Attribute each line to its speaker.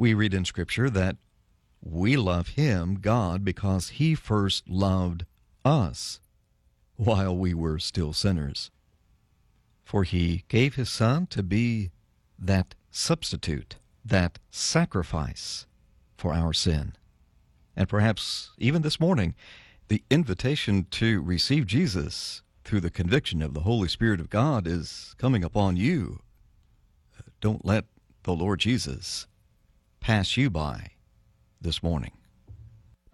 Speaker 1: We read in Scripture that we love Him, God, because He first loved us while we were still sinners. For He gave His Son to be that substitute, that sacrifice for our sin. And perhaps even this morning, the invitation to receive Jesus through the conviction of the Holy Spirit of God is coming upon you. Don't let the Lord Jesus pass you by this morning.